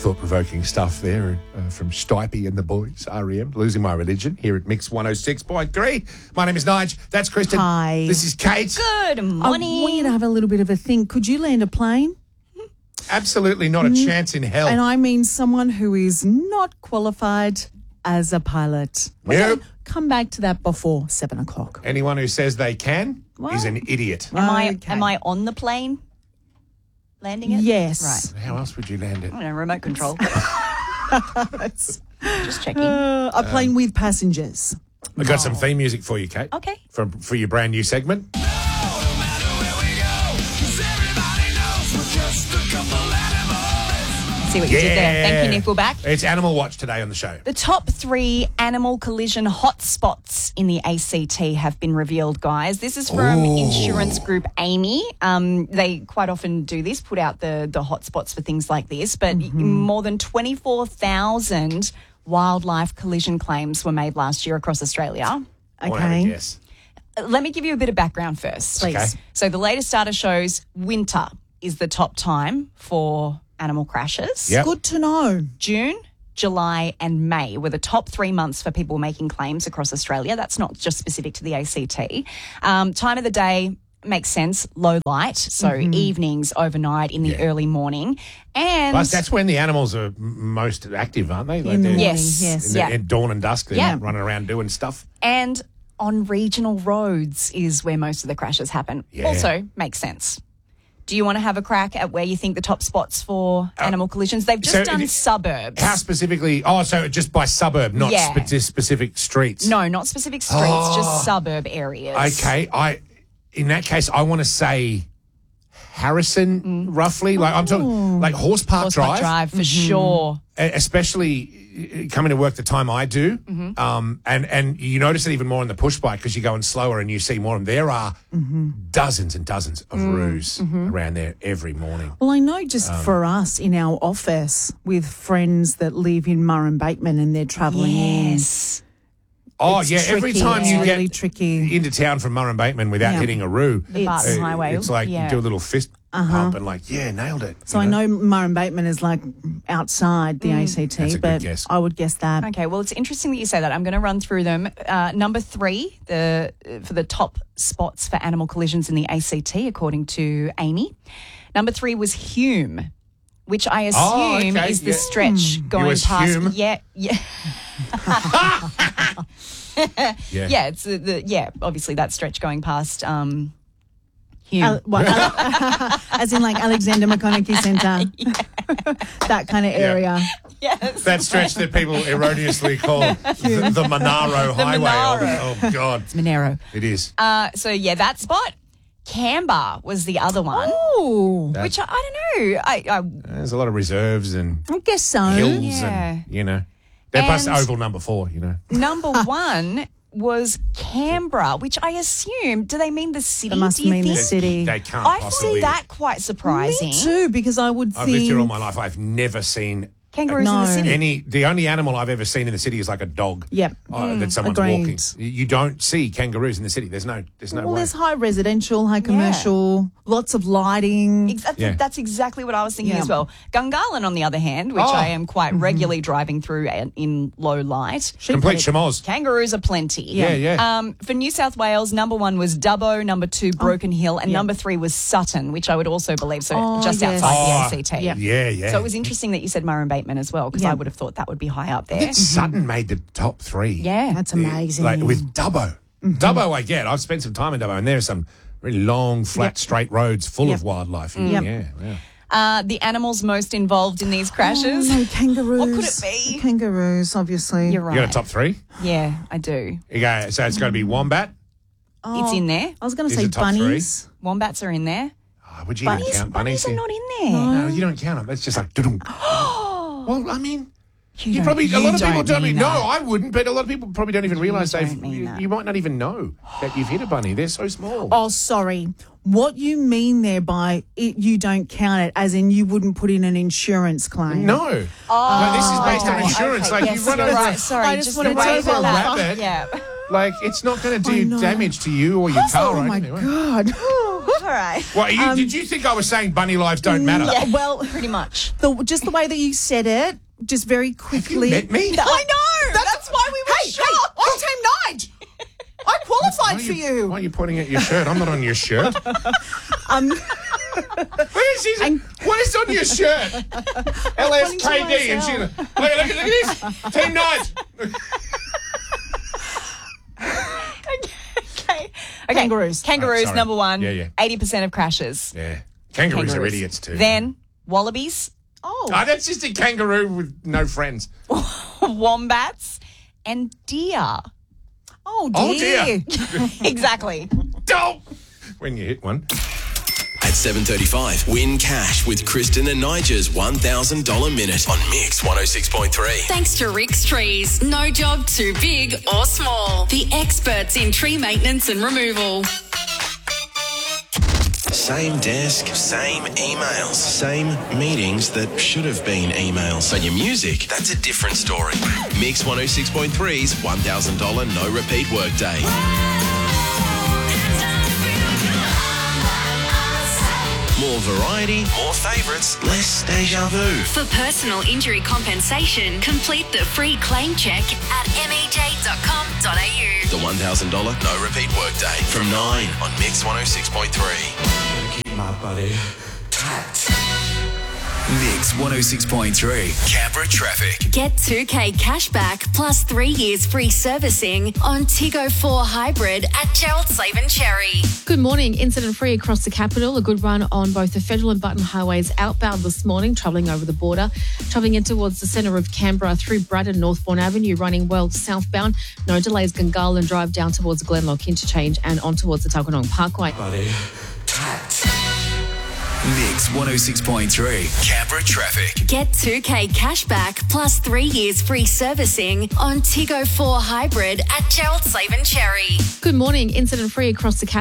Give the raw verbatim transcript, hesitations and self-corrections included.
thought-provoking stuff there uh, from Stipey and the boys, R E M, Losing My Religion, here at Mix one oh six point three. My name is Nige. That's Kristen. Hi. This is Kate. Good morning. I want you to have a little bit of a think. Could you land a plane? Absolutely not a chance in hell. And I mean someone who is not qualified as a pilot. We're Nope. gonna come back to that before seven o'clock. Anyone who says they can What? is an idiot. Am I Okay. am I on the plane? Landing it? Yes. Right. How else would you land it? I don't know, remote control. Just checking. Uh, a plane with passengers. I got some theme music for you, Kate. Okay. For, for your brand new segment. See what you did there. Thank you, Nickelback. It's Animal Watch today on the show. The top three animal collision hotspots in the A C T have been revealed, guys. This is from Ooh. insurance group Amy. Um, they quite often do this, put out the, the hotspots for things like this, but more than twenty-four thousand wildlife collision claims were made last year across Australia. I wanna have a Okay. guess. Let me give you a bit of background first. Please. Okay. So the latest data shows winter is the top time for animal crashes. Yep. Good to know. June, July and May were the top three months for people making claims across Australia. That's not just specific to the A C T. Um, time of the day makes sense, low light, so evenings, overnight, in the Yeah. early morning. And Plus, that's when the animals are m- most active, aren't they? In the they're- morning, Yes. yes. in the, Yeah. at dawn and dusk, they're Yeah. running around doing stuff. and on regional roads is where most of the crashes happen. Yeah. Also makes sense. Do you want to have a crack at where you think the top spots for animal collisions? They've just so done it- suburbs. How specifically? Oh, so just by suburb, not Yeah. spe- specific streets. No, not specific streets, just suburb areas. Okay, I. In that case, I want to say Harrison, roughly. Like I'm talking, like Horse Park Horse Park Drive, Drive, for sure. e- especially uh, coming to work the time I do. Mm-hmm. Um, and and you notice it even more on the push bike because you're going slower and you see more. And there are dozens and dozens of Mm-hmm. roos around there every morning. Well, I know just for us in our office with friends that live in Murray Bateman and they're travelling in. Yes. Oh It's yeah, every tricky. time It's you really get tricky. into town from Murray Bateman without Yeah. hitting a roo, The Barton It's- Highway. it's like yeah. you do a little fist pump and like, yeah, nailed it. So you I know Murray Bateman is like outside the A C T, That's a good but guess. I would guess that. Okay, well, it's interesting that you say that. I'm going to run through them. Uh, number three, the for the top spots for animal collisions in the A C T, according to Amy. Number three was Hume, which I assume Oh, okay, is the yeah. stretch going U S past. Hume. Yeah, yeah, Yeah. yeah. It's the, the yeah. Obviously, that stretch going past um, Hume. Al- what, Ale- as in like Alexander McConaughey Centre, that kind of area. yes. That stretch that people erroneously call the, the Monaro Highway. Monaro. Oh, oh, God. Monero. It is. Uh, so yeah, that spot. Canberra was the other one, Oh, which I, I don't know. I, I There's a lot of reserves and I guess so. hills Yeah. and, you know. They're plus And- oval number four, you know. Number one was Canberra, which I assume, do they mean the city? It must do you mean the think? city. They can't I possibly. see that quite surprising. Me too, because I would I've think. lived here all my life. I've never seen Kangaroos in No. the city. any. The only animal I've ever seen in the city is like a dog. Yep. uh, that someone's Agreed. walking. You don't see kangaroos in the city. There's no. There's no Well, way. there's high residential, high commercial, lots of lighting. Ex- That's, Yeah. that's exactly what I was thinking Yeah. as well. Gungahlin, on the other hand, which Oh. I am quite regularly driving through in, in low light. Complete chamois. Kangaroos are plenty. Yeah, yeah. Um, for New South Wales, number one was Dubbo, number two Broken Hill, and number three was Sutton, which I would also believe, so Oh, just yes. outside Oh, the A C T. Yep. Yeah, yeah. So it was interesting that you said Murray Bateman as well, because Yeah. I would have thought that would be high up I there. think Sutton made the top three. Yeah. That's amazing. Like with Dubbo. Dubbo, I get. I've spent some time in Dubbo, and there are some really long, flat, Yep. straight roads full Yep. of wildlife. Yep. Yeah, yeah. Uh, the animals most involved in these crashes. Oh, no, kangaroos. What could it be? Kangaroos, obviously. You're right. You got a top three? Yeah, I do. You go, so it's got to be wombat. Oh, It's in there. I was going to Is say it top three? bunnies. Wombats are in there. Oh, would you even Bunnies, count bunnies bunnies? are not in there. No, you don't count them. That's just like. doo-doo. Well, I mean, You, you don't- probably a you lot of people don't. mean Even, no, that. I wouldn't. But a lot of people probably don't even realise don't they've. mean You, that. you might not even know that you've hit a bunny. They're so small. Oh, sorry. What you mean there by it, you don't count it, as in you wouldn't put in an insurance claim? No. no, this is based on Okay, insurance. okay, like yes, you run you're over. right. Sorry, I just just wanted the to way tell that- that- Yeah. Like it's not going to I do know. damage to you or your car. Oh, or my anything, right? God. All right. What, you, did you think I was saying bunny lives don't matter? Yeah, well, Pretty much. the, just the way that you said it, just very quickly. met me? No, I know. That's, why we were Hey, hey, shocked. I'm Team Nige. I Why qualified are for you. Why are you pointing at your shirt? I'm not on your shirt. Um, Where is his, what is on your shirt? L S K D. And she, look, look, look at this. Team Nige. Okay. Okay. Kangaroos. Kangaroos, Oh, sorry. number one. Yeah, yeah. eighty percent of crashes. Yeah. Kangaroos, are Kangaroos. idiots too. Then wallabies, oh, Oh, that's just a kangaroo with no friends. wombats, and deer. oh Oh, dear. dear. Exactly. Don't. When you hit one. At seven thirty-five, win cash with Kristen and Nigel's one thousand dollars minute on Mix one oh six point three. Thanks to Rick's Trees. No job too big or small. The experts in tree maintenance and removal. Same desk, same emails, same meetings that should have been emails. But your music, that's a different story. Mix one oh six point three's one thousand dollars no repeat workday. More variety, more favourites, less deja vu. For personal injury compensation, complete the free claim check at m e j dot com dot a u. The one thousand dollars no repeat workday from nine on Mix one oh six point three. Keep my body tight. Mix one oh six point three. Canberra traffic. Get two K cashback plus three years free servicing on Tiggo four Hybrid at Gerald Slaven Cherry. Good morning. Incident free across the capital. A good run on both the Federal and Button highways outbound this morning, travelling over the border. Travelling in towards the centre of Canberra through Braddon, Northbourne Avenue, running well southbound. No delays. Gungahlin Drive down towards Glenlock Interchange and on towards the Tuggeranong Parkway. Body tight. Mix one oh six point three. Canberra traffic. Get two K cashback plus three years free servicing on Tiggo four Hybrid at Gerald Slaven Cherry. Good morning. Incident free across the capital.